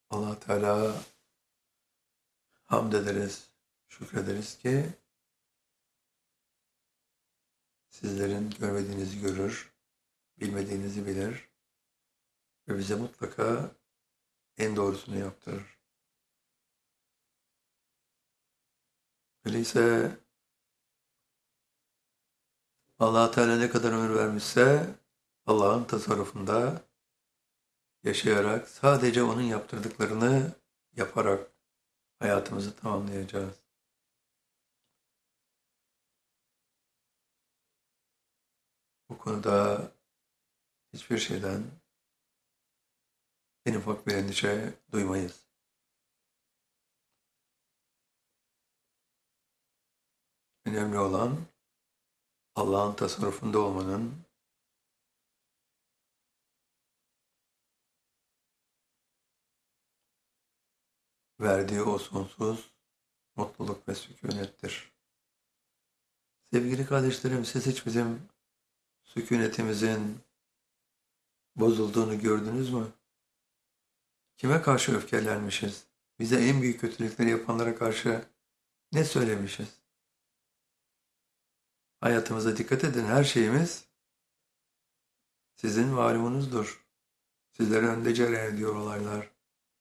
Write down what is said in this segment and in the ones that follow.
Allah Teala hamd ederiz, şükrederiz ki sizlerin görmediğinizi görür, bilmediğinizi bilir ve bize mutlaka en doğrusunu yaptırır. Öyleyse Allah Teala ne kadar ömür vermişse Allah'ın tasarrufunda yaşayarak sadece onun yaptırdıklarını yaparak hayatımızı tamamlayacağız. Bu konuda hiçbir şeyden en ufak bir endişe duymayız. Önemli olan Allah'ın tasarrufunda olmanın, verdiği o sonsuz mutluluk ve sükunettir. Sevgili kardeşlerim, siz hiç bizim sükunetimizin bozulduğunu gördünüz mü? Kime karşı öfkelenmişiz? Bize en büyük kötülükleri yapanlara karşı ne söylemişiz? Hayatımıza dikkat edin, her şeyimiz sizin malumunuzdur. Sizlere önde cereyan ediyor olaylar.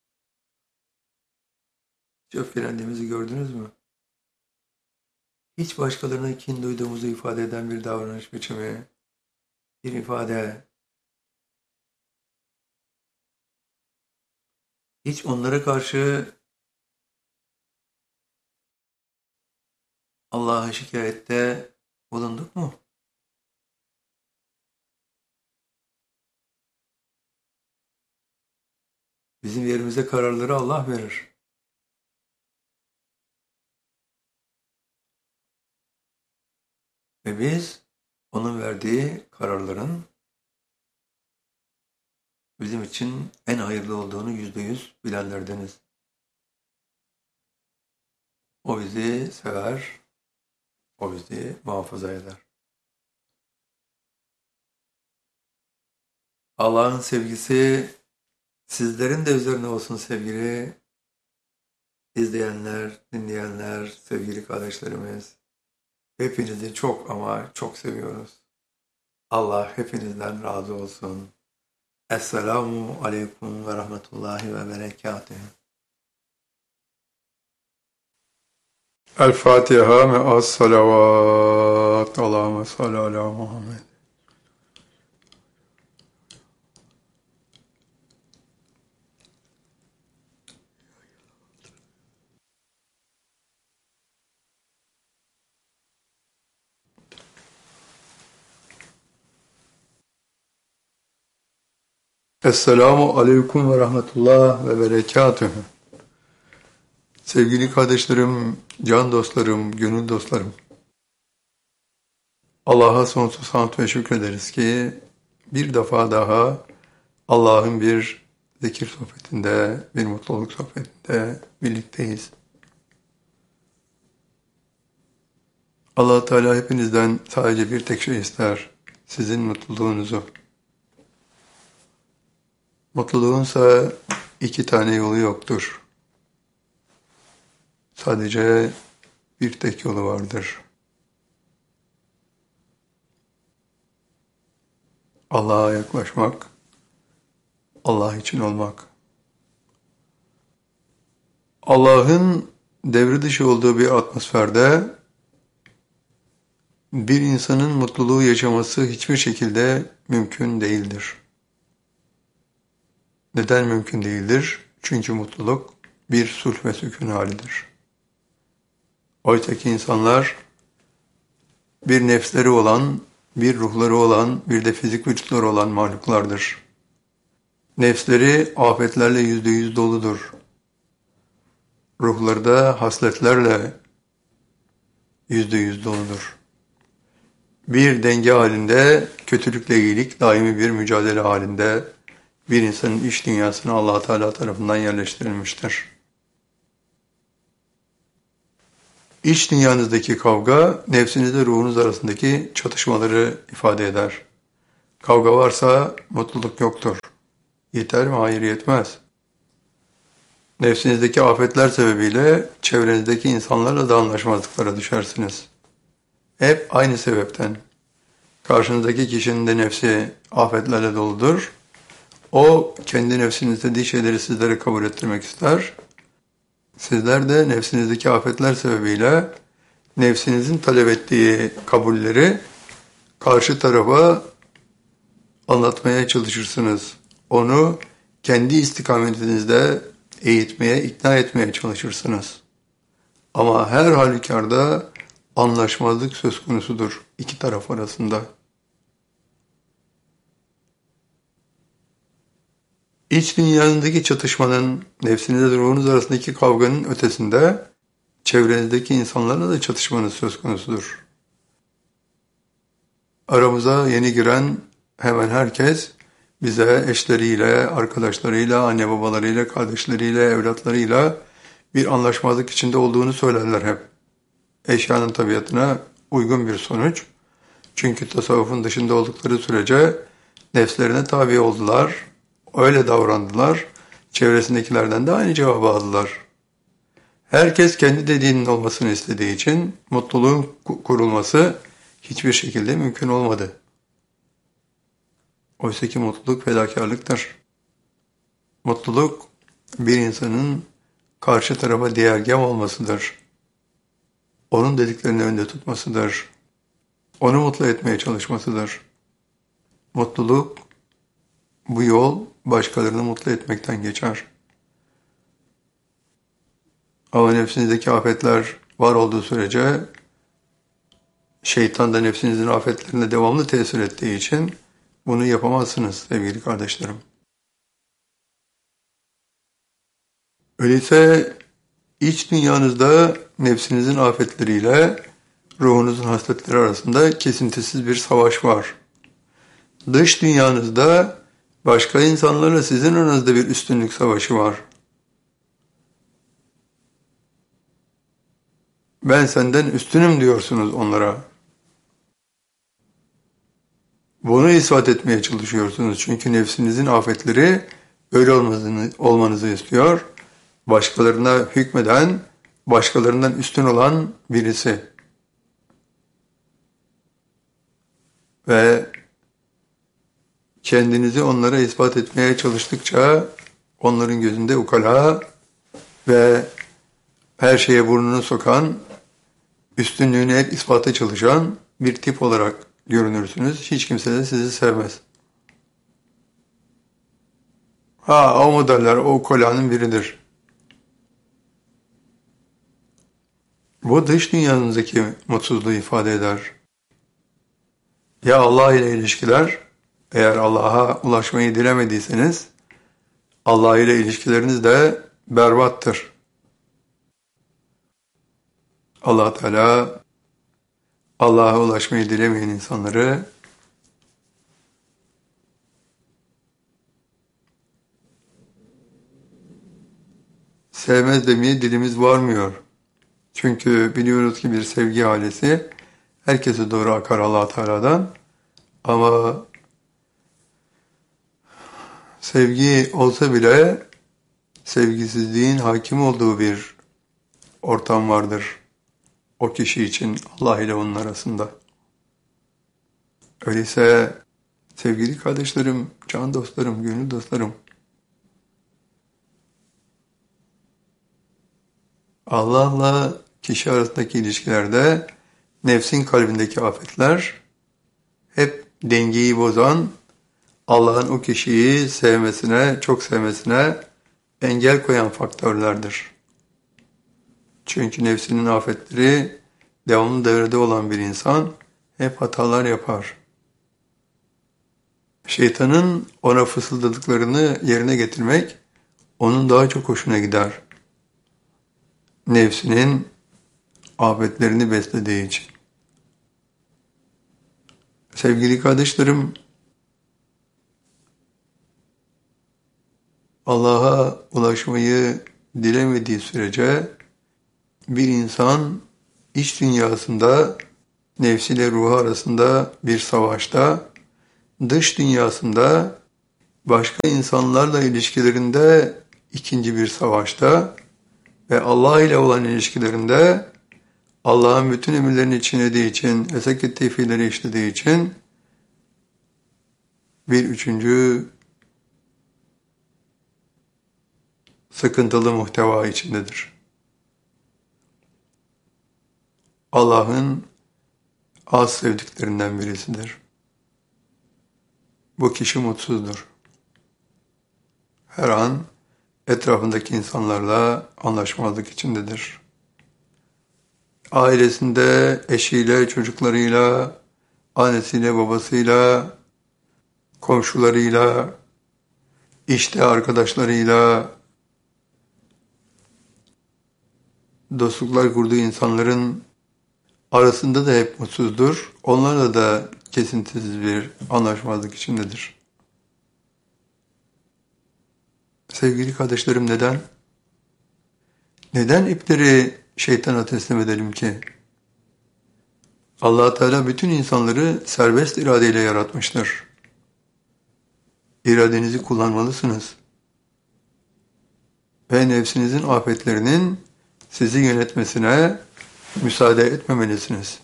Hiç öfkelendiğimizi gördünüz mü? Hiç başkalarına kin duyduğumuzu ifade eden bir davranış biçimi, bir ifade, hiç onlara karşı Allah'a şikayette bulunduk mu? Bizim yerimize kararları Allah verir. Ve biz onun verdiği kararların bizim için en hayırlı olduğunu %100 bilenlerdeniz. O bizi sever, o bizi muhafaza eder. Allah'ın sevgisi sizlerin de üzerine olsun sevgili izleyenler, dinleyenler, sevgili kardeşlerimiz. Hepinizi çok ama çok seviyoruz. Allah hepinizden razı olsun. Esselamu aleyküm ve rahmetullahi ve berekatuhu. El Fatiha me'as salavat. Allahümme salli ala Muhammed. Esselamu aleyküm ve rahmetullah ve berekatuhu. Sevgili kardeşlerim, can dostlarım, gönül dostlarım. Allah'a sonsuz hamd ve şükrederiz ki bir defa daha Allah'ın bir zikir sohbetinde, bir mutluluk sohbetinde birlikteyiz. Allah Teala hepinizden sadece bir tek şey ister, sizin mutluluğunuzu. Mutluluğunsa iki tane yolu yoktur. Sadece bir tek yolu vardır. Allah'a yaklaşmak, Allah için olmak. Allah'ın devre dışı olduğu bir atmosferde bir insanın mutluluğu yaşaması hiçbir şekilde mümkün değildir. Neden mümkün değildir? Çünkü mutluluk bir sulh ve sükun halidir. Oysa ki insanlar bir nefsleri olan, bir ruhları olan, bir de fizik vücutları olan mahluklardır. Nefsleri afetlerle %100 doludur. Ruhları da hasletlerle %100 doludur. Bir denge halinde, kötülükle iyilik daimi bir mücadele halinde bir insanın iç dünyasına Allah Teala tarafından yerleştirilmiştir. İç dünyanızdaki kavga, nefsinizle ruhunuz arasındaki çatışmaları ifade eder. Kavga varsa mutluluk yoktur. Yeter mi? Hayır, yetmez. Nefsinizdeki afetler sebebiyle çevrenizdeki insanlarla da anlaşmazlıklara düşersiniz. Hep aynı sebepten. Karşınızdaki kişinin de nefsi afetlerle doludur. O kendi nefsinizde dediği şeyleri sizlere kabul ettirmek ister. Sizler de nefsinizdeki afetler sebebiyle nefsinizin talep ettiği kabulleri karşı tarafa anlatmaya çalışırsınız. Onu kendi istikametinizde eğitmeye, ikna etmeye çalışırsınız. Ama her halükarda anlaşmazlık söz konusudur iki taraf arasında. İç dünyanızdaki çatışmanın, nefsinizle ruhunuz arasındaki kavganın ötesinde çevrenizdeki insanlarla da çatışmanız söz konusudur. Aramıza yeni giren hemen herkes bize eşleriyle, arkadaşlarıyla, anne babalarıyla, kardeşleriyle, evlatlarıyla bir anlaşmazlık içinde olduğunu söylerler hep. Eşyanın tabiatına uygun bir sonuç. Çünkü tasavvufun dışında oldukları sürece nefslerine tabi oldular, öyle davrandılar, çevresindekilerden de aynı cevabı aldılar. Herkes kendi dediğinin olmasını istediği için mutluluğun kurulması hiçbir şekilde mümkün olmadı. Oysa ki mutluluk fedakarlıktır. Mutluluk bir insanın karşı tarafa değergâh olmasıdır. Onun dediklerini önde tutmasıdır. Onu mutlu etmeye çalışmasıdır. Mutluluk, bu yol başkalarını mutlu etmekten geçer. Ama nefsinizdeki afetler var olduğu sürece şeytan da nefsinizin afetlerine devamlı tesir ettiği için bunu yapamazsınız sevgili kardeşlerim. Öyleyse iç dünyanızda nefsinizin afetleriyle ruhunuzun hasletleri arasında kesintisiz bir savaş var. Dış dünyanızda başka insanlarla sizin aranızda bir üstünlük savaşı var. Ben senden üstünüm diyorsunuz onlara. Bunu ispat etmeye çalışıyorsunuz. Çünkü nefsinizin afetleri öyle olmanızı istiyor. Başkalarına hükmeden, başkalarından üstün olan birisi. Ve kendinizi onlara ispat etmeye çalıştıkça onların gözünde ukala ve her şeye burnunu sokan, üstünlüğünü hep ispata çalışan bir tip olarak görünürsünüz. Hiç kimse de sizi sevmez. O modeller o ukalanın biridir. Bu dış dünyanızdaki mutsuzluğu ifade eder. Ya Allah ile ilişkiler, eğer Allah'a ulaşmayı dilemediyseniz, Allah ile ilişkileriniz de berbattır. Allah Teala Allah'a ulaşmayı dilemeyen insanları sevmez demeye dilimiz varmıyor. Çünkü biliyoruz ki bir sevgi ailesi herkese doğru akar Allah Teala'dan. Ama sevgi olsa bile sevgisizliğin hakim olduğu bir ortam vardır. O kişi için Allah ile onun arasında. Öyleyse sevgili kardeşlerim, can dostlarım, gönül dostlarım, Allah'la kişi arasındaki ilişkilerde nefsin kalbindeki afetler hep dengeyi bozan, Allah'ın o kişiyi sevmesine, çok sevmesine engel koyan faktörlerdir. Çünkü nefsinin afetleri devamlı devrede olan bir insan hep hatalar yapar. Şeytanın ona fısıldadıklarını yerine getirmek onun daha çok hoşuna gider. Nefsinin afetlerini beslediği için. Sevgili kardeşlerim, Allah'a ulaşmayı dilemediği sürece bir insan iç dünyasında nefsiyle ruhu arasında bir savaşta, dış dünyasında başka insanlarla ilişkilerinde ikinci bir savaşta ve Allah ile olan ilişkilerinde Allah'ın bütün emirlerini çiğnediği için, yasak ettiği fiilleri işlediği için bir üçüncü sıkıntılı muhteva içindedir. Allah'ın az sevdiklerinden birisidir. Bu kişi mutsuzdur. Her an etrafındaki insanlarla anlaşmazlık içindedir. Ailesinde, eşiyle, çocuklarıyla, annesiyle, babasıyla, komşularıyla, işte arkadaşlarıyla, dostluklar kurduğu insanların arasında da hep mutsuzdur. Onlarla da kesintisiz bir anlaşmazlık içindedir. Sevgili kardeşlerim, neden? Neden ipleri şeytana teslim edelim ki? Allah Teala bütün insanları serbest iradeyle yaratmıştır. İradenizi kullanmalısınız. Ve nefsinizin afetlerinin sizi yönetmesine müsaade etmemelisiniz.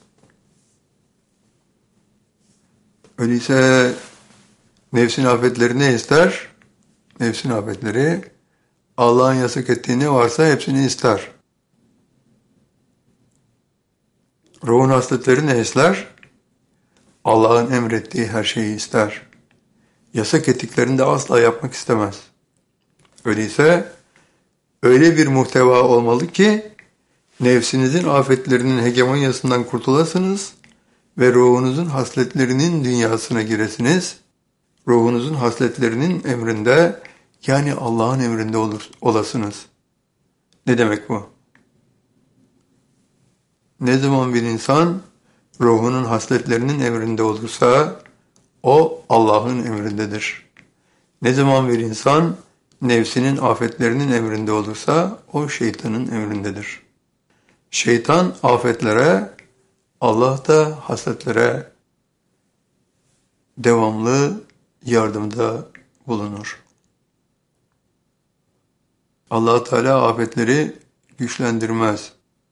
Öyleyse nefsin afetleri ne ister? Nefsin afetleri Allah'ın yasak ettiği ne varsa hepsini ister. Ruhun hasletleri ne ister? Allah'ın emrettiği her şeyi ister. Yasak ettiklerini de asla yapmak istemez. Öyleyse öyle bir muhteva olmalı ki nefsinizin afetlerinin hegemonyasından kurtulasınız ve ruhunuzun hasletlerinin dünyasına giresiniz. Ruhunuzun hasletlerinin emrinde, yani Allah'ın emrinde olasınız. Ne demek bu? Ne zaman bir insan ruhunun hasletlerinin emrinde olursa o Allah'ın emrindedir. Ne zaman bir insan nefsinin afetlerinin emrinde olursa o şeytanın emrindedir. Şeytan afetlere, Allah da hasletlere devamlı yardımda bulunur. Allah Teala afetleri güçlendirmez.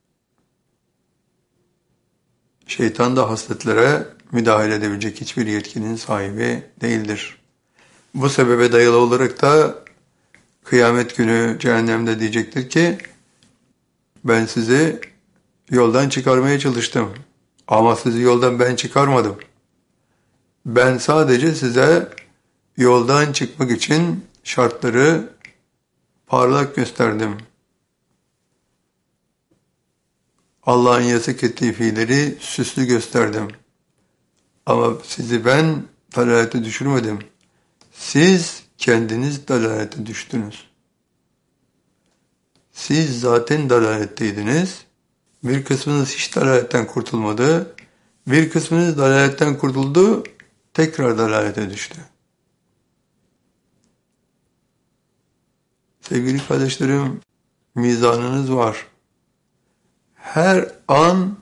Şeytan da hasletlere müdahale edebilecek hiçbir yetkinin sahibi değildir. Bu sebebe dayalı olarak da kıyamet günü cehennemde diyecektir ki, ben sizi yoldan çıkarmaya çalıştım ama sizi yoldan ben çıkarmadım. Ben sadece size yoldan çıkmak için şartları parlak gösterdim. Allah'ın yasak ettiği fiilleri süslü gösterdim. Ama sizi ben dalalete düşürmedim. Siz kendiniz dalalete düştünüz. Siz zaten dalaletteydiniz. Bir kısmınız hiç dalaletten kurtulmadı. Bir kısmınız dalaletten kurtuldu, tekrar dalalete düştü. Sevgili kardeşlerim, mizanınız var. Her an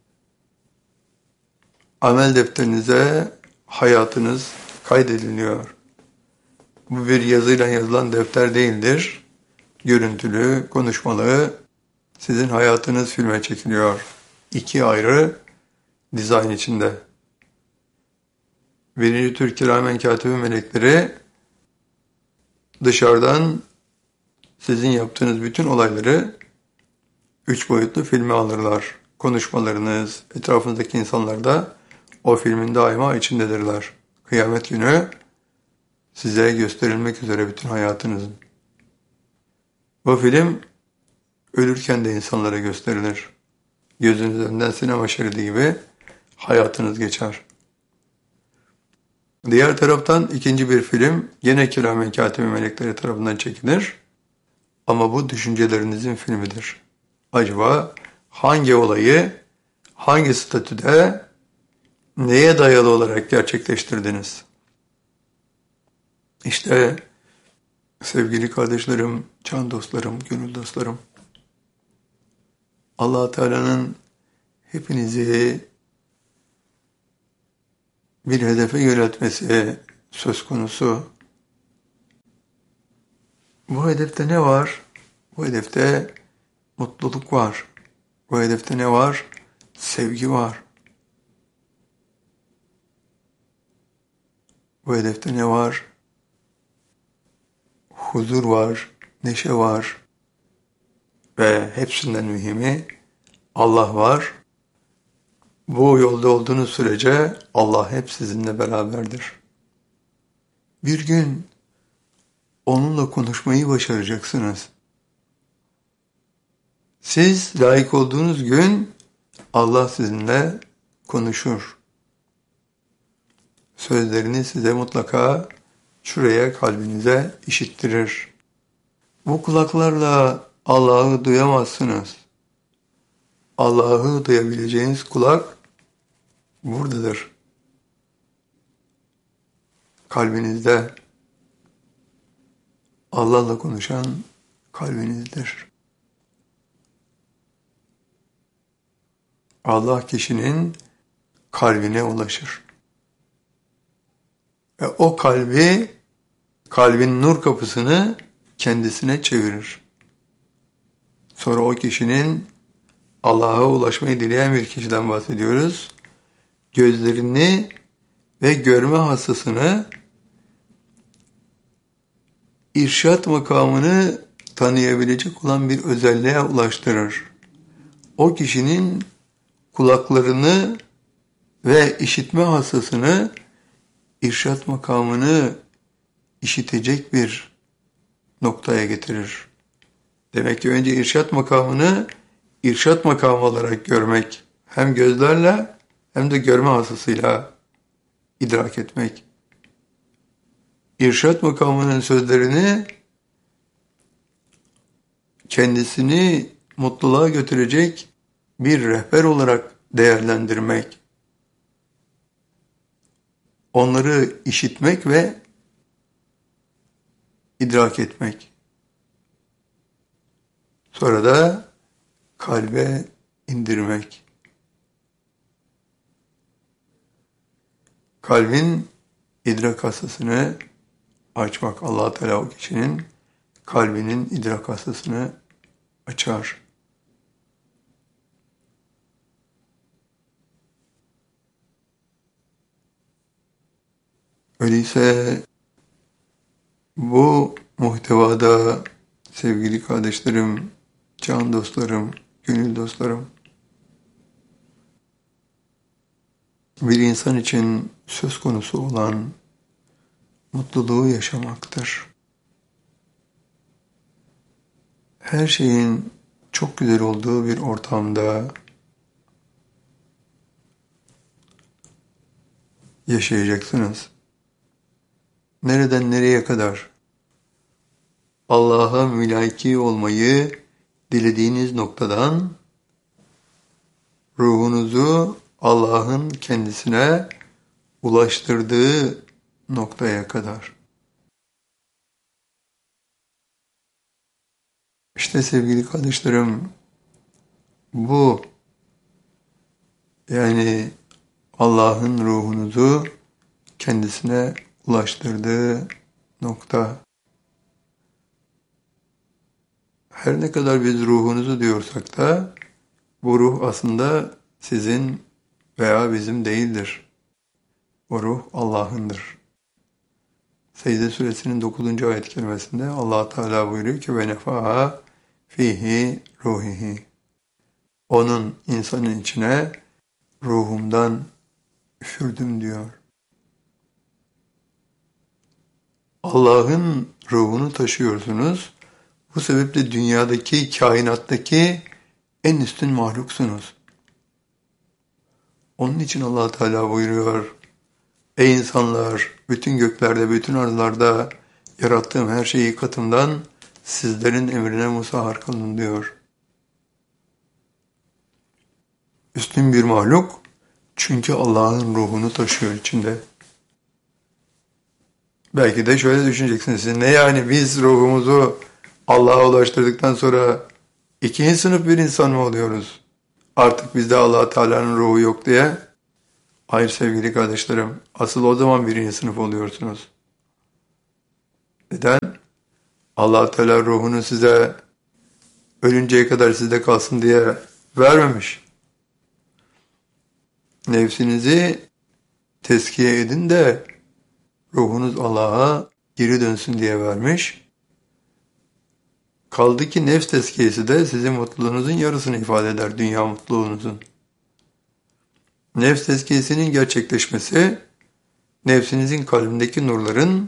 amel defterinize hayatınız kaydediliyor. Bu bir yazıyla yazılan defter değildir. Görüntülü, konuşmalı, sizin hayatınız filme çekiliyor. İki ayrı dizayn içinde. Birinci tür kiramen katibi melekleri dışarıdan sizin yaptığınız bütün olayları 3 boyutlu filme alırlar. Konuşmalarınız, etrafınızdaki insanlar da o filmin daima içindedirler. Kıyamet günü size gösterilmek üzere bütün hayatınızın. Bu film ölürken de insanlara gösterilir. Gözünüz önünden sinema şeridi gibi hayatınız geçer. Diğer taraftan ikinci bir film yine kiramen katibi melekleri tarafından çekilir. Ama bu düşüncelerinizin filmidir. Acaba hangi olayı, hangi statüde, neye dayalı olarak gerçekleştirdiniz? İşte sevgili kardeşlerim, can dostlarım, gönül dostlarım, Allah Teala'nın hepinizi bir hedefe yöneltmesi söz konusu. Bu hedefte ne var? Bu hedefte mutluluk var. Bu hedefte ne var? Sevgi var. Bu hedefte ne var? Huzur var, neşe var ve hepsinden mühimi Allah var. Bu yolda olduğunuz sürece Allah hep sizinle beraberdir. Bir gün onunla konuşmayı başaracaksınız. Siz layık olduğunuz gün Allah sizinle konuşur. Sözlerini size mutlaka şuraya, kalbinize işittirir. Bu kulaklarla Allah'ı duyamazsınız. Allah'ı duyabileceğiniz kulak buradadır. Kalbinizde. Allah'la konuşan kalbinizdir. Allah kişinin kalbine ulaşır. Ve o kalbin nur kapısını kendisine çevirir. Sonra o kişinin Allah'a ulaşmayı dileyen bir kişiden bahsediyoruz. Gözlerini ve görme hassasını irşat makamını tanıyabilecek olan bir özelliğe ulaştırır. O kişinin kulaklarını ve işitme hassasını irşat makamını işitecek bir noktaya getirir. Demek ki önce irşat makamını irşat makamı olarak görmek, hem gözlerle hem de görme hassasıyla idrak etmek. İrşat makamının sözlerini kendisini mutluluğa götürecek bir rehber olarak değerlendirmek. Onları işitmek ve idrak etmek. Sonra da kalbe indirmek. Kalbin idrak hassasını açmak. Allah Teala o kişinin kalbinin idrak hassasını açar. Öyleyse bu muhtevada sevgili kardeşlerim, can dostlarım, gönül dostlarım, bir insan için söz konusu olan mutluluğu yaşamaktır. Her şeyin çok güzel olduğu bir ortamda yaşayacaksınız. Nereden nereye kadar Allah'a mülaki olmayı dilediğiniz noktadan ruhunuzu Allah'ın kendisine ulaştırdığı noktaya kadar. İşte sevgili kardeşlerim, bu yani Allah'ın ruhunuzu kendisine ulaştırdığı nokta. Her ne kadar biz ruhunuzu diyorsak da bu ruh aslında sizin veya bizim değildir. O ruh Allah'ındır. Secde suresinin 9. ayet kerimesinde Allah Teala buyuruyor ki ve nefaha fihi ruhihi. Onun insanın içine ruhumdan üfürdüm diyor. Allah'ın ruhunu taşıyorsunuz. Bu sebeple dünyadaki, kainattaki en üstün mahluksunuz. Onun için Allah Teala buyuruyor: ey insanlar, bütün göklerde, bütün arılarda yarattığım her şeyi katımdan sizlerin emrine musahhar kılın diyor. Üstün bir mahluk çünkü Allah'ın ruhunu taşıyor içinde. Belki de şöyle düşüneceksiniz siz, ne yani biz ruhumuzu Allah'a ulaştırdıktan sonra ikinci sınıf bir insan mı oluyoruz? Artık bizde Allah Teala'nın ruhu yok diye. Hayır sevgili kardeşlerim, asıl o zaman birinci sınıf oluyorsunuz. Neden? Allah Teala ruhunu size ölünceye kadar sizde kalsın diye vermemiş. Nefsinizi tezkiye edin de ruhunuz Allah'a geri dönsün diye vermiş. Kaldı ki nefs tezkiyesi de sizin mutluluğunuzun yarısını ifade eder, dünya mutluluğunuzun. Nefs tezkiyesinin gerçekleşmesi, nefsinizin kalbindeki nurların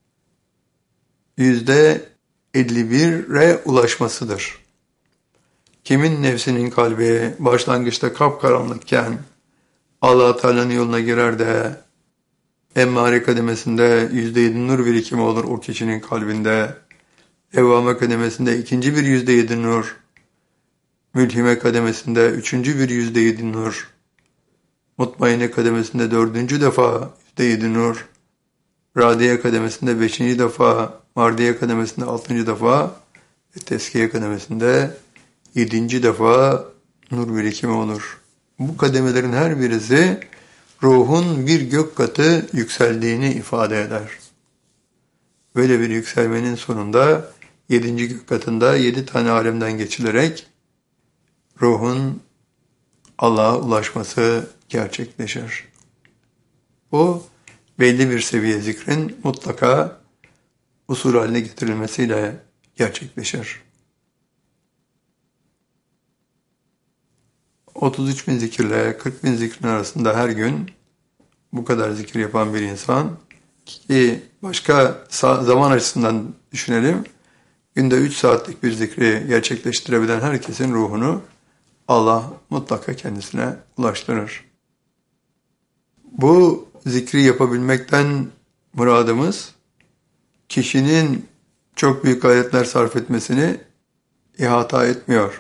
%51'e ulaşmasıdır. Kimin nefsinin kalbi başlangıçta kapkaranlıkken Allah Teala'nın yoluna girer de emmare kademesinde %7 nur birikimi olur o kişinin kalbinde. Evvame kademesinde ikinci bir %7 nur. Mülhime kademesinde üçüncü bir %7 nur. Mutmainne kademesinde dördüncü defa %7 nur. Radiye kademesinde beşinci defa. Mardiye kademesinde altıncı defa. Ve teskiye kademesinde yedinci defa nur birikimi olur. Bu kademelerin her birisi ruhun bir gök katı yükseldiğini ifade eder. Böyle bir yükselmenin sonunda 7. gök katında 7 tane alemden geçilerek ruhun Allah'a ulaşması gerçekleşir. Bu belli bir seviye zikrin mutlaka usul haline getirilmesiyle gerçekleşir. 33 bin zikirle 40 bin zikrin arasında her gün bu kadar zikir yapan bir insan ki başka zaman açısından düşünelim. Günde 3 saatlik bir zikri gerçekleştirebilen herkesin ruhunu Allah mutlaka kendisine ulaştırır. Bu zikri yapabilmekten muradımız kişinin çok büyük gayretler sarf etmesini ihata etmiyor.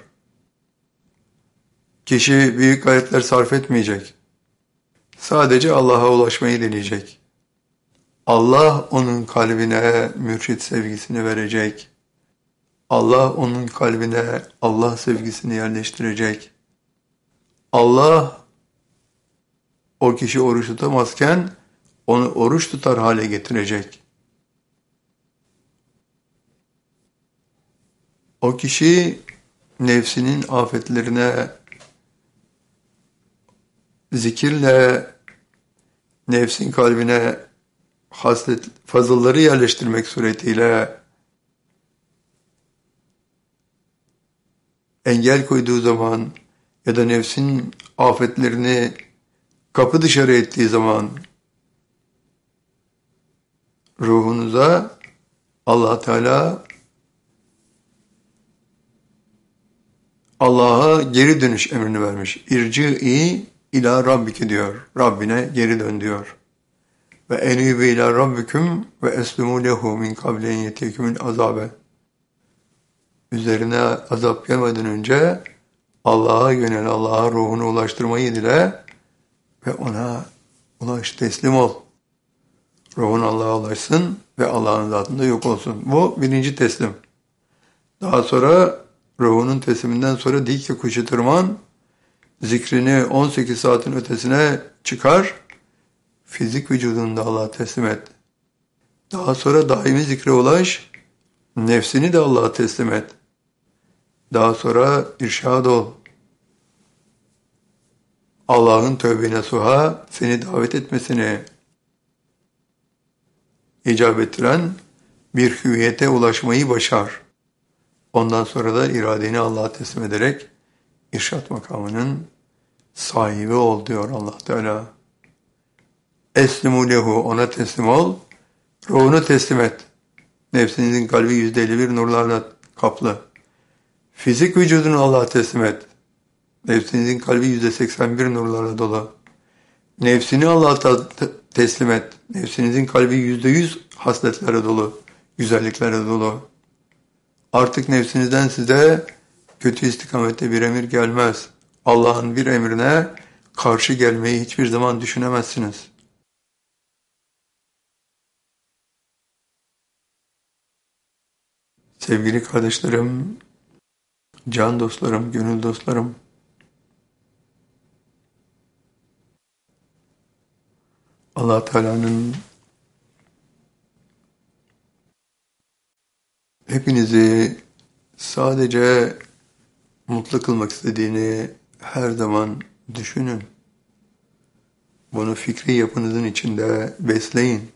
Kişi büyük gayretler sarf etmeyecek. Sadece Allah'a ulaşmayı dileyecek. Allah onun kalbine mürşit sevgisini verecek. Allah onun kalbine Allah sevgisini yerleştirecek. Allah o kişi oruç tutamazken onu oruç tutar hale getirecek. O kişi nefsinin afetlerine zikirle nefsin kalbine haslet, fazılları yerleştirmek suretiyle engel koyduğu zaman ya da nefsin afetlerini kapı dışarı ettiği zaman ruhunuza Allah Teala Allah'a geri dönüş emrini vermiş. İrci'i ila rabbike diyor. Rabbine geri dön diyor. Ve enîbe ila rabbiküm ve eslimû lehu min kabli en yetekümül azabe. Üzerine azap gelmeden önce Allah'a yönel, Allah'a ruhunu ulaştırmayı dile ve ona ulaş, teslim ol. Ruhun Allah'a ulaşsın ve Allah'ın zatında yok olsun. Bu birinci teslim. Daha sonra ruhunun tesliminden sonra dik ki kuşu tırman, zikrini 18 saatin ötesine çıkar, fizik vücudunu da Allah'a teslim et. Daha sonra daimi zikre ulaş, nefsini de Allah'a teslim et. Daha sonra irşad ol. Allah'ın tövbine suha seni davet etmesini icap ettiren bir hüviyete ulaşmayı başar. Ondan sonra da iradeni Allah'a teslim ederek irşat makamının sahibi ol diyor Allah Teala. Eslimu lehu, ona teslim ol, ruhunu teslim et. Nefsinizin kalbi %51 nurlarla kaplı. Fizik vücudunu Allah'a teslim et. Nefsinizin kalbi %81 nurlarla dolu. Nefsini Allah'a teslim et. Nefsinizin kalbi %100 hasletlere dolu, güzelliklere dolu. Artık nefsinizden size kötü istikamette bir emir gelmez. Allah'ın bir emrine karşı gelmeyi hiçbir zaman düşünemezsiniz. Sevgili kardeşlerim, can dostlarım, gönül dostlarım, Allah Teala'nın hepinizi sadece mutlu kılmak istediğini her zaman düşünün. Bunu fikri yapınızın içinde besleyin.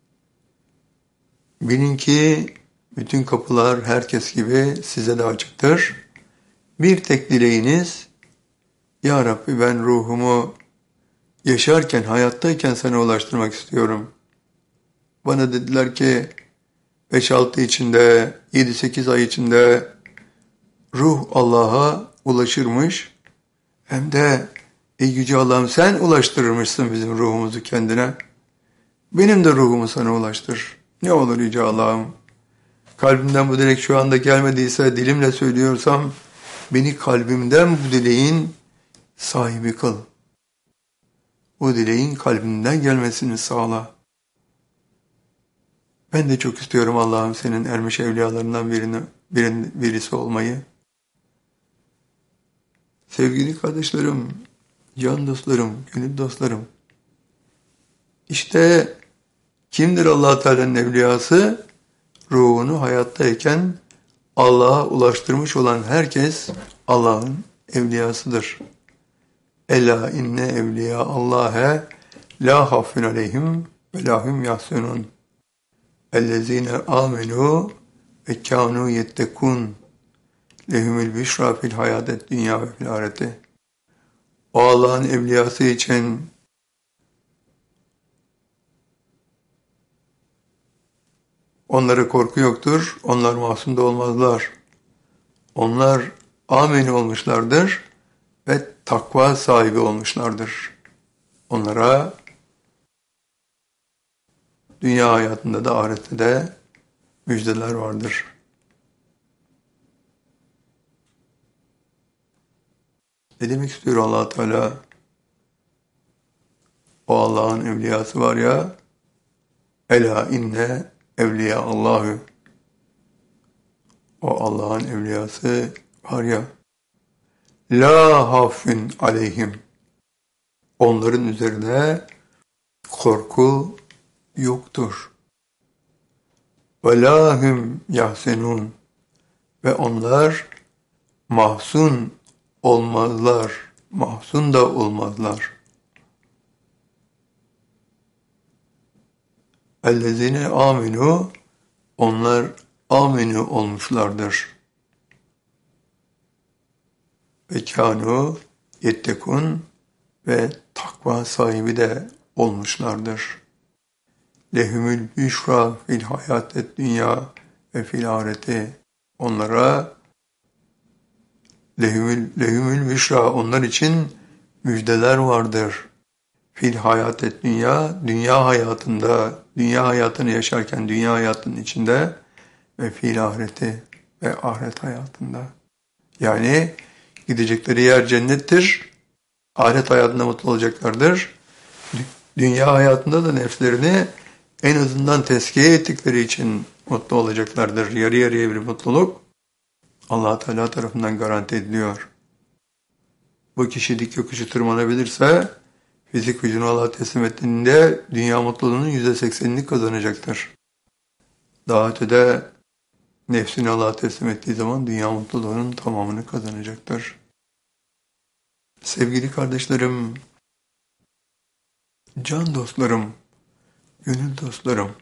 Bilin ki bütün kapılar herkes gibi size de açıktır. Bir tek dileğiniz, Ya Rabbi ben ruhumu yaşarken, hayattayken sana ulaştırmak istiyorum. Bana dediler ki 5-6 içinde, 7-8 ay içinde ruh Allah'a ulaşırmış. Hem de Yüce Allah'ım sen ulaştırırmışsın bizim ruhumuzu kendine. Benim de ruhumu sana ulaştır. Ne olur Yüce Allah'ım. Kalbimden bu dilek şu anda gelmediyse, dilimle söylüyorsam, beni kalbimden bu dileğin sahibi kıl. Bu dileğin kalbimden gelmesini sağla. Ben de çok istiyorum Allah'ım senin ermiş evliyalarından birisi olmayı. Sevgili kardeşlerim, can dostlarım, gönül dostlarım. İşte kimdir Allah Teala'nın evliyası? Ruhunu hayattayken Allah'a ulaştırmış olan herkes Allah'ın evliyasıdır. Ela inne evliya Allah'e la hafun aleyhim ve lahum yahsunun. Ellezine amenu ve kanu yettekun. Lehumül büşra fil hayatet dünya ve fil ahirete. O Allah'ın evliyası için onlara korku yoktur. Onlar masum da olmazlar. Onlar ameni olmuşlardır ve takva sahibi olmuşlardır. Onlara dünya hayatında da ahirette de müjdeler vardır. Ne demek istiyor Allah Teala? O Allah'ın evliyası var ya, Ela inne evliya Allahü. O Allah'ın evliyası var ya, la hafün aleyhim. Onların üzerine korku yoktur. Ve lahum yahsenun. Ve onlar mahzun olmazlar. Mahzun da olmazlar. Ellezine aminu. Onlar aminu olmuşlardır. Ve kanu yettekun. Ve takva sahibi de olmuşlardır. Lehumül büşra fil hayatet dünya ve fil ahireti. Onlara lehumül büşra, onlar için müjdeler vardır. Fil hayatet dünya, dünya hayatında, dünya hayatını yaşarken dünya hayatının içinde ve fil ahireti ve ahiret hayatında. Yani gidecekleri yer cennettir. Ahiret hayatında mutlu olacaklardır. Dünya hayatında da nefslerini en azından tezkiye ettikleri için mutlu olacaklardır. Yarı yarıya bir mutluluk Allah Teala tarafından garanti ediliyor. Bu kişi dik yokuşu tırmanabilirse fizik gücünü Allah'a teslim ettiğinde dünya mutluluğunun %80'ini kazanacaktır. Daha ötede nefsini Allah'a teslim ettiği zaman dünya mutluluğunun tamamını kazanacaktır. Sevgili kardeşlerim, can dostlarım, gönül dostlarım,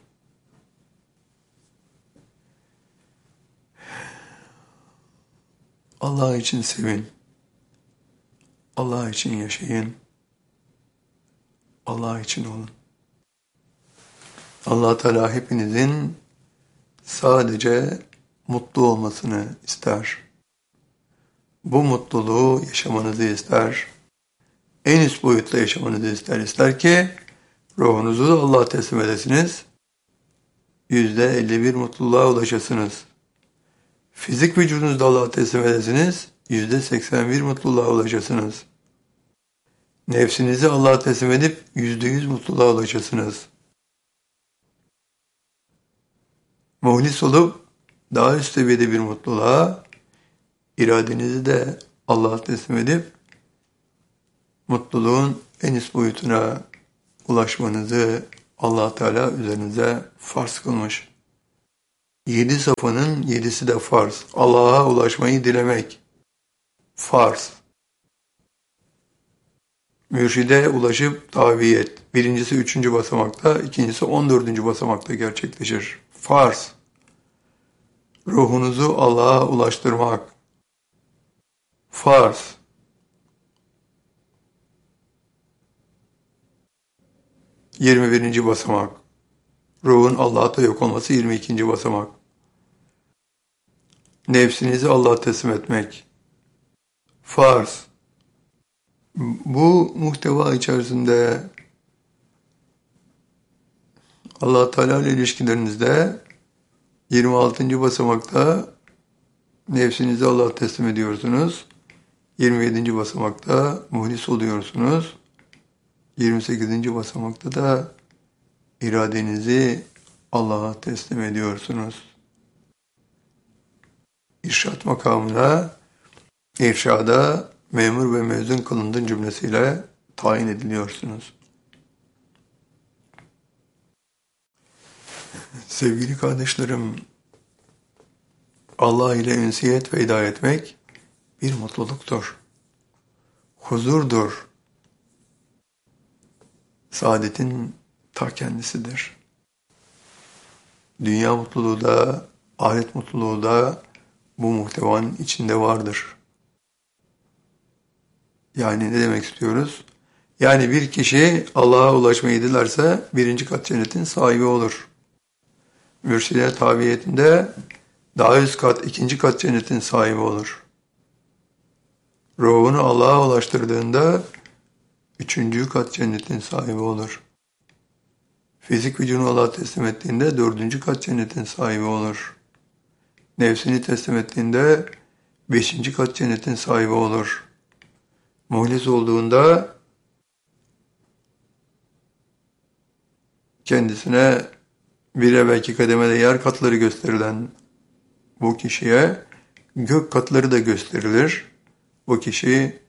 Allah için sevin, Allah için yaşayın, Allah için olun. Allah Teala hepinizin sadece mutlu olmasını ister. Bu mutluluğu yaşamanızı ister. En üst boyutta yaşamanızı ister. İster ki ruhunuzu Allah'a teslim edesiniz. %51 mutluluğa ulaşasınız. Fizik vücudunuzu da Allah'a teslim edesiniz. %81 mutluluğa ulaşasınız. Nefsinizi Allah'a teslim edip %100 mutluluğa ulaşasınız. Muhlis olup daha üst seviyede bir mutluluğa, iradenizi de Allah'a teslim edip mutluluğun en üst boyutuna ulaşmanızı Allah Teala üzerinize farz kılmış. 7 safının 7'si de farz. Allah'a ulaşmayı dilemek. Farz. Mürşide ulaşıp taviyet. Birincisi 3. basamakta, ikincisi 14. basamakta gerçekleşir. Farz. Ruhunuzu Allah'a ulaştırmak. Farz. ...21. basamak. Ruhun Allah'ta yok olması 22. basamak. Nefsinizi Allah'a teslim etmek. Farz. Bu muhteva içerisinde Allah Teala ile ilişkilerinizde 26. basamakta nefsinizi Allah'a teslim ediyorsunuz. 27. basamakta muhlis oluyorsunuz. 28. basamakta da iradenizi Allah'a teslim ediyorsunuz. İrşad makamına, irşada memur ve mezun kılındın cümlesiyle tayin ediliyorsunuz. Sevgili kardeşlerim, Allah ile ünsiyet veda etmek bir mutluluktur. Huzurdur. Saadetin ta kendisidir. Dünya mutluluğu da, ahiret mutluluğu da bu muhtevanın içinde vardır. Yani ne demek istiyoruz? Yani bir kişi Allah'a ulaşmayı dilerse 1. kat cennetin sahibi olur. Mürşide tabiyetinde daha üst kat, 2. kat cennetin sahibi olur. Ruhunu Allah'a ulaştırdığında 3. kat cennetin sahibi olur. Fizik vücudunu Allah'a teslim ettiğinde 4. kat cennetin sahibi olur. Nefsini teslim ettiğinde 5. kat cennetin sahibi olur. Muhlis olduğunda kendisine bir evvelki kademede yer katları gösterilen bu kişiye gök katları da gösterilir. Bu kişi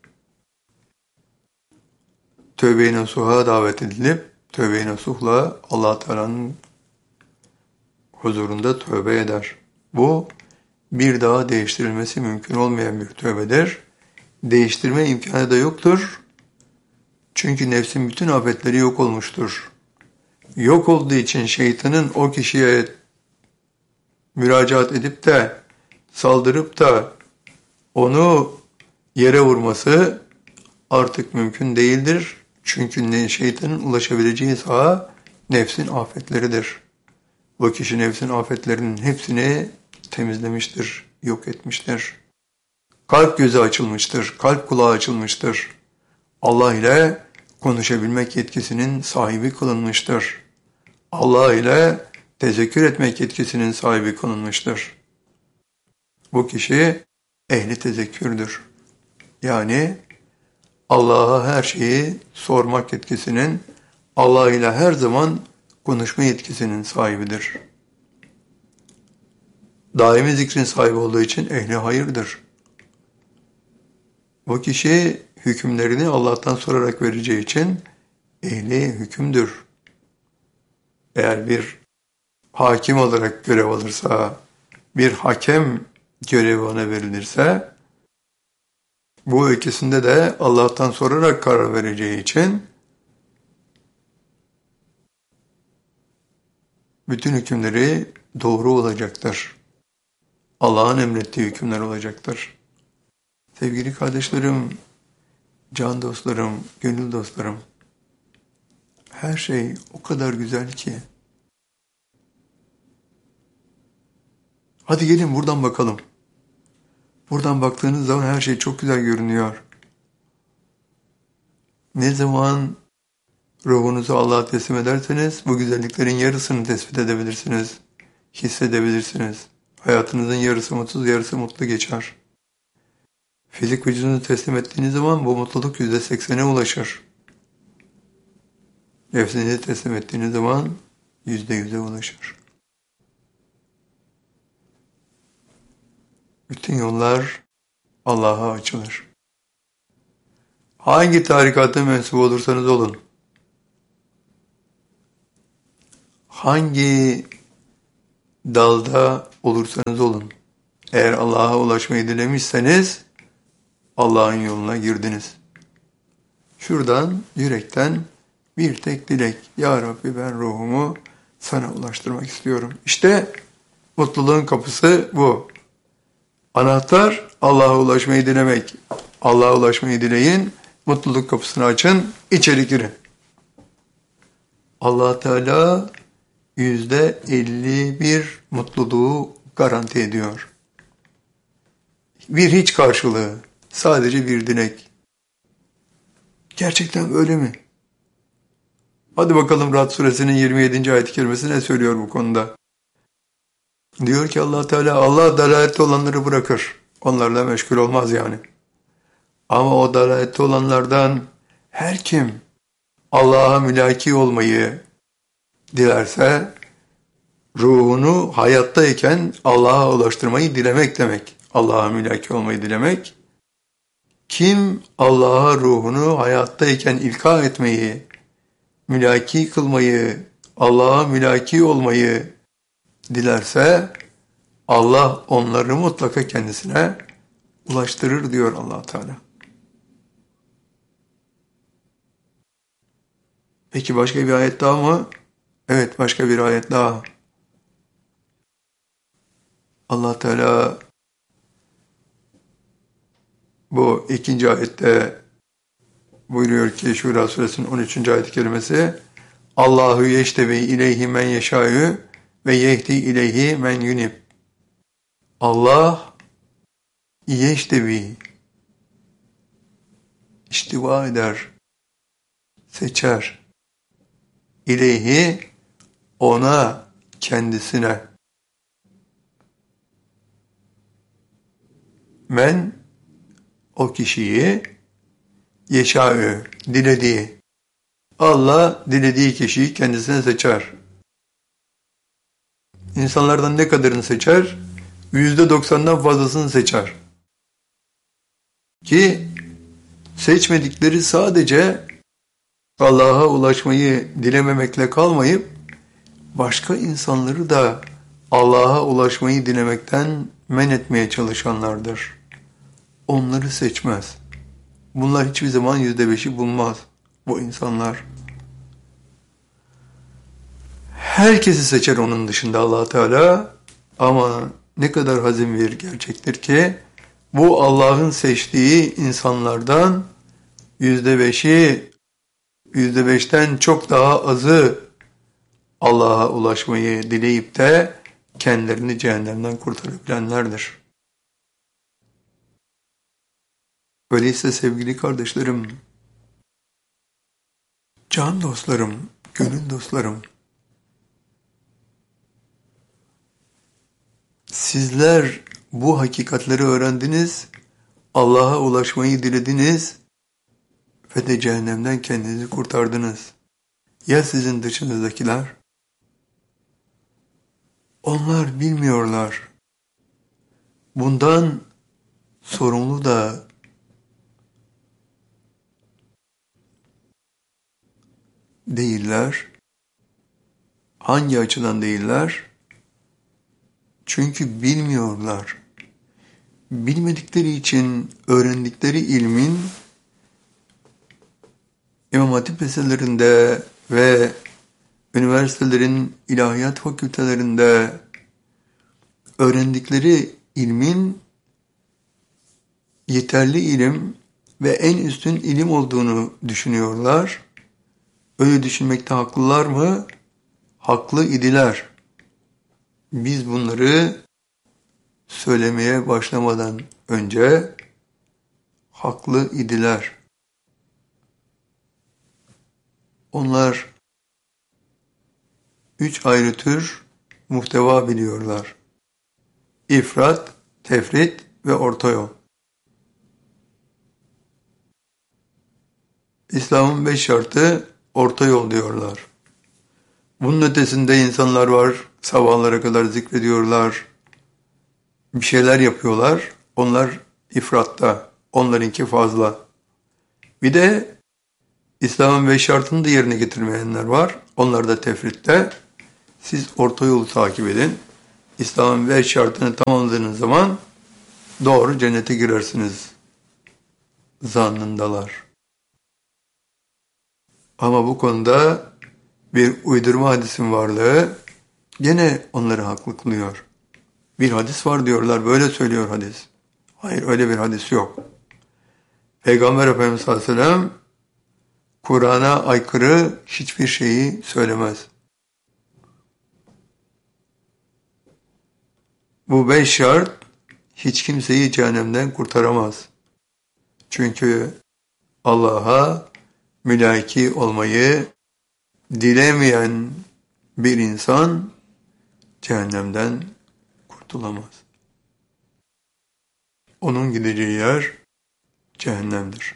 tövbe-i nasuha davet edilip tövbe-i nasuhla Allah Teala'nın huzurunda tövbe eder. Bu bir daha değiştirilmesi mümkün olmayan bir tövbedir. Değiştirme imkanı da yoktur. Çünkü nefsin bütün afetleri yok olmuştur. Yok olduğu için şeytanın o kişiye müracaat edip de saldırıp da onu yere vurması artık mümkün değildir. Çünkü şeytanın ulaşabileceği saha nefsin afetleridir. Bu kişi nefsin afetlerinin hepsini temizlemiştir, yok etmiştir. Kalp gözü açılmıştır, kalp kulağı açılmıştır. Allah ile konuşabilmek yetkisinin sahibi kılınmıştır. Allah ile tezekkür etmek yetkisinin sahibi kılınmıştır. Bu kişi ehli tezekkürdür. Yani Allah'a her şeyi sormak yetkisinin, Allah ile her zaman konuşma yetkisinin sahibidir. Daimi zikrin sahibi olduğu için ehli hayırdır. Bu kişi hükümlerini Allah'tan sorarak vereceği için ehli hükümdür. Eğer bir hakim olarak görev alırsa, bir hakem görevi ona verilirse, bu ikisinde de Allah'tan sorarak karar vereceği için bütün hükümleri doğru olacaktır. Allah'ın emrettiği hükümler olacaktır. Sevgili kardeşlerim, can dostlarım, gönül dostlarım, her şey o kadar güzel ki. Hadi gelin buradan bakalım. Buradan baktığınız zaman her şey çok güzel görünüyor. Ne zaman ruhunuzu Allah'a teslim ederseniz bu güzelliklerin yarısını tespit edebilirsiniz, hissedebilirsiniz. Hayatınızın yarısı mutsuz, yarısı mutlu geçer. Fizik vücudunuzu teslim ettiğiniz zaman bu mutluluk %80'e ulaşır. Nefsinizi teslim ettiğiniz zaman %100'e ulaşır. Bütün yollar Allah'a açılır. Hangi tarikata mensup olursanız olun, hangi dalda olursanız olun. Eğer Allah'a ulaşmayı dilemişseniz Allah'ın yoluna girdiniz. Şuradan yürekten bir tek dilek. Ya Rabbi ben ruhumu sana ulaştırmak istiyorum. İşte mutluluğun kapısı bu. Anahtar Allah'a ulaşmayı dilemek. Allah'a ulaşmayı dileyin. Mutluluk kapısını açın. İçeri girin. Allah Teala %51 mutluluğu garanti ediyor. Bir hiç karşılığı. Sadece bir dilek. Gerçekten öyle mi? Hadi bakalım Ra'd suresinin 27. ayet-i kerimesi ne söylüyor bu konuda? Diyor ki Allah Teala, Allah dalalette olanları bırakır. Onlarla meşgul olmaz yani. Ama o dalalette olanlardan her kim Allah'a mülaki olmayı dilerse, ruhunu hayattayken Allah'a ulaştırmayı dilemek demek. Allah'a mülaki olmayı dilemek. Kim Allah'a ruhunu hayattayken ilka etmeyi, mülaki kılmayı, Allah'a mülaki olmayı dilerse, Allah onları mutlaka kendisine ulaştırır diyor Allah Teala. Peki başka bir ayet daha mı? Evet, başka bir ayet daha. Allah Teala bu ikinci ayette buyuruyor ki Şura suresinin 13. ayet-i kerimesi Allahu yeştebi ileyhi men yeşâ'ü ve yehdi ileyhi men yunib. Allah yeştebi istiva eder, seçer. İleyhi ona, kendisine. Men o kişiyi yeşâ'ü dilediği. Allah dilediği kişiyi kendisine seçer. İnsanlardan ne kadarını seçer? %90'dan fazlasını seçer. Ki seçmedikleri sadece Allah'a ulaşmayı dilememekle kalmayıp başka insanları da Allah'a ulaşmayı dilemekten men etmeye çalışanlardır. Onları seçmez. Bunlar hiçbir zaman %5'i bulmaz bu insanlar. Herkesi seçer onun dışında Allah Teala ama ne kadar hazin bir gerçektir ki bu Allah'ın seçtiği insanlardan %5'ten çok daha azı Allah'a ulaşmayı dileyip de kendilerini cehennemden kurtarabilenlerdir. Öyleyse sevgili kardeşlerim, can dostlarım, gönül dostlarım, sizler bu hakikatleri öğrendiniz, Allah'a ulaşmayı dilediniz ve de cehennemden kendinizi kurtardınız. Ya sizin dışınızdakiler? Onlar bilmiyorlar. Bundan sorumlu da değiller. Hangi açıdan değiller? Çünkü bilmiyorlar. Bilmedikleri için öğrendikleri ilmin İmam Hatip liselerinde ve üniversitelerin ilahiyat fakültelerinde öğrendikleri ilmin yeterli ilim ve en üstün ilim olduğunu düşünüyorlar. Öyle düşünmekte haklılar mı? Haklı idiler. Biz bunları söylemeye başlamadan önce haklı idiler. Onlar 3 ayrı tür muhteva biliyorlar. İfrat, tefrit ve orta yol. İslam'ın 5 şartı orta yol diyorlar. Bunun ötesinde insanlar var, sabahlara kadar zikrediyorlar, bir şeyler yapıyorlar. Onlar ifratta, onlarınki fazla. Bir de İslam'ın 5 şartını da yerine getirmeyenler var. Onlar da tefritte. Siz orta yolu takip edin. İslam'ın 5 şartını tamamladığınız zaman doğru cennete girersiniz zannındalar. Ama bu konuda bir uydurma hadisin varlığı gene onları haklı kılıyor. Bir hadis var diyorlar, böyle söylüyor hadis. Hayır, öyle bir hadis yok. Peygamber Efendimiz sallallahu aleyhi ve sellem Kur'an'a aykırı hiçbir şeyi söylemez. Bu 5 şart hiç kimseyi cehennemden kurtaramaz. Çünkü Allah'a mülaki olmayı dilemeyen bir insan cehennemden kurtulamaz. Onun gideceği yer cehennemdir.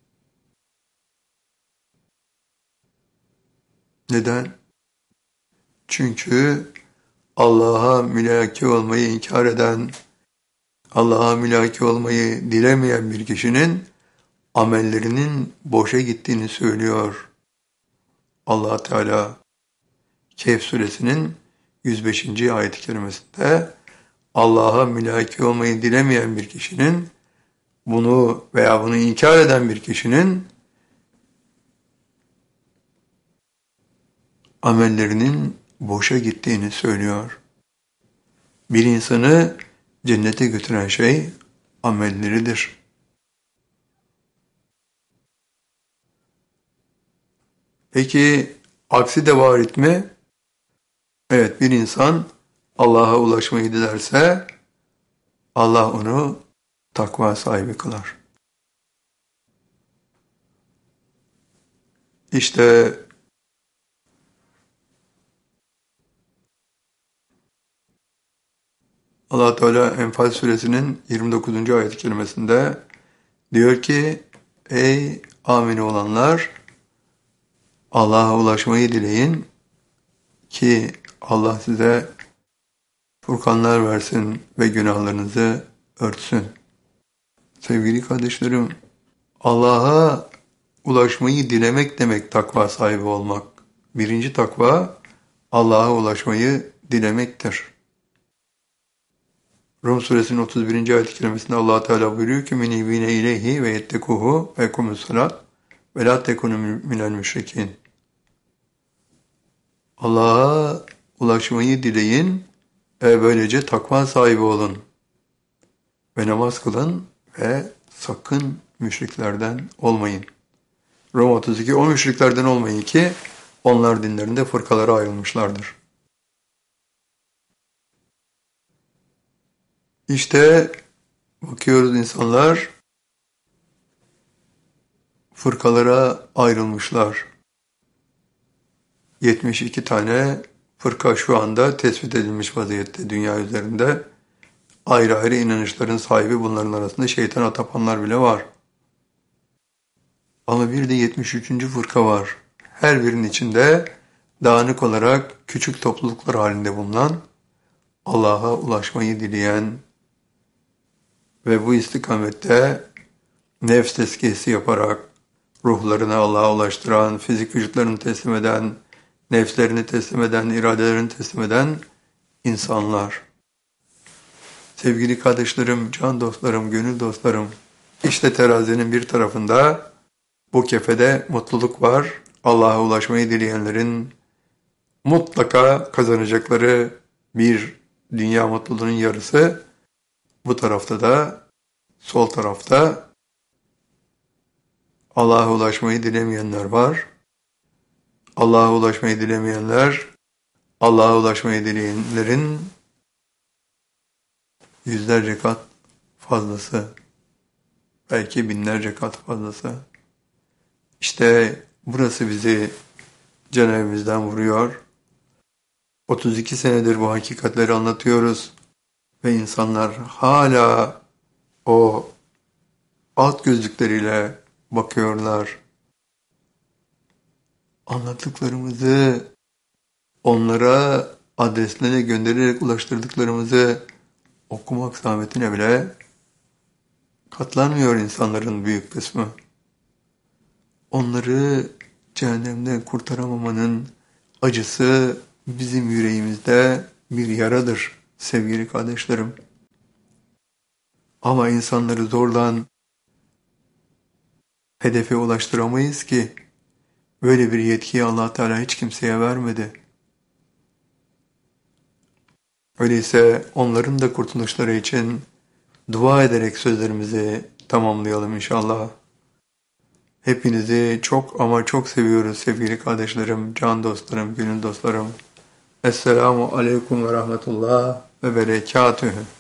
Neden? Çünkü Allah'a mülaki olmayı inkar eden, Allah'a mülaki olmayı dilemeyen bir kişinin amellerinin boşa gittiğini söylüyor Allah Teala. Kehf suresinin 105. ayet-i kerimesinde Allah'a mülaki olmayı dilemeyen bir kişinin bunu veya bunu inkar eden bir kişinin amellerinin boşa gittiğini söylüyor. Bir insanı cennete götüren şey amelleridir. Peki aksi de varit mi? Evet, bir insan Allah'a ulaşmayı dilerse Allah onu takva sahibi kılar. İşte Allah Teala Enfal suresinin 29. ayet-i kerimesinde diyor ki: ey amini olanlar, Allah'a ulaşmayı dileyin ki Allah size furkanlar versin ve günahlarınızı örtsün. Sevgili kardeşlerim, Allah'a ulaşmayı dilemek demek takva sahibi olmak. Birinci takva Allah'a ulaşmayı dilemektir. Rum suresinin 31. ayet-i kerimesinde Allah Teala buyuruyor ki: "Minibine ileyhi ve yettekuhu ve yekumus salat ve la tekunu minel müşrikin." Allah'a ulaşmayı dileyin ve böylece takva sahibi olun ve namaz kılın ve sakın müşriklerden olmayın. Rum 32: o müşriklerden olmayın ki onlar dinlerinde fırkalara ayrılmışlardır. İşte bakıyoruz, insanlar fırkalara ayrılmışlar. 72 tane fırka şu anda tespit edilmiş vaziyette dünya üzerinde. Ayrı ayrı inanışların sahibi, bunların arasında şeytana tapanlar bile var. Ama bir de 73. fırka var. Her birinin içinde dağınık olarak küçük topluluklar halinde bulunan, Allah'a ulaşmayı dileyen ve bu istikamette nefs tezkiyesi yaparak ruhlarını Allah'a ulaştıran, fizik vücutlarını teslim eden, nefslerini teslim eden, iradelerini teslim eden insanlar. Sevgili kardeşlerim, can dostlarım, gönül dostlarım, işte terazinin bir tarafında bu kefede mutluluk var. Allah'a ulaşmayı dileyenlerin mutlaka kazanacakları bir dünya mutluluğunun yarısı. Bu tarafta da, sol tarafta Allah'a ulaşmayı dilemeyenler var. Allah'a ulaşmayı dilemeyenler, Allah'a ulaşmayı dileyenlerin yüzlerce kat fazlası, belki binlerce kat fazlası. İşte burası bizi canevimizden vuruyor. 32 senedir bu hakikatleri anlatıyoruz ve insanlar hala o alt gözlükleriyle bakıyorlar. Anlattıklarımızı onlara adreslerine göndererek ulaştırdıklarımızı okumak zahmetine bile katlanmıyor insanların büyük kısmı. Onları cehennemden kurtaramamanın acısı bizim yüreğimizde bir yaradır sevgili kardeşlerim. Ama insanları zorlan hedefe ulaştıramayız ki. Böyle bir yetkiyi Allah Teala hiç kimseye vermedi. Öyleyse onların da kurtuluşları için dua ederek sözlerimizi tamamlayalım inşallah. Hepinizi çok ama çok seviyoruz sevgili kardeşlerim, can dostlarım, gönül dostlarım. Esselamu Aleyküm ve Rahmetullah ve Berekatühü.